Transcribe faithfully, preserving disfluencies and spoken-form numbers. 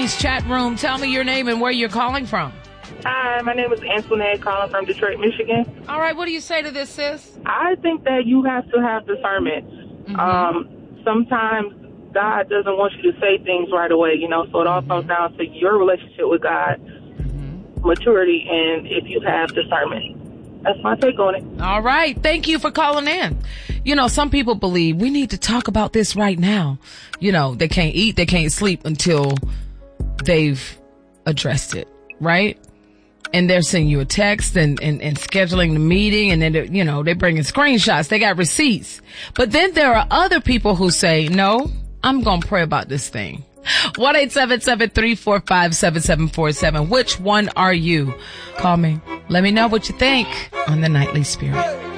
Ladies Chat Room. Tell me your name and where you're calling from. Hi, my name is Antoinette, calling from Detroit, Michigan. All right, what do you say to this, sis? I think that you have to have discernment. Mm-hmm. Um, sometimes God doesn't want you to say things right away, you know, so it all comes down to your relationship with God, mm-hmm. maturity, and if you have discernment. That's my take on it. All right. Thank you for calling in. You know, some people believe we need to talk about this right now. You know, they can't eat, they can't sleep until they've addressed it, right? And they're sending you a text and, and, and scheduling the meeting, and then, you know, they're bringing screenshots. They got receipts. But then there are other people who say, no, I'm going to pray about this thing. one eight seven seven, three four five, seven seven four seven. Which one are you? Call me. Let me know what you think on the Nightly Spirit.